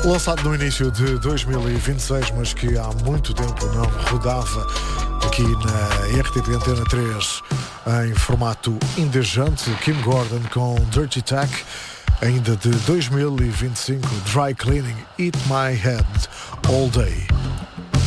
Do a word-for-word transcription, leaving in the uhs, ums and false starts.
Lançado no início de dois mil e vinte e seis, mas que há muito tempo não rodava aqui na R T P Antena três em formato indejante. Kim Gordon com Dirty Tech, ainda de dois mil e vinte e cinco, Dry Cleaning, Eat My Head All Day.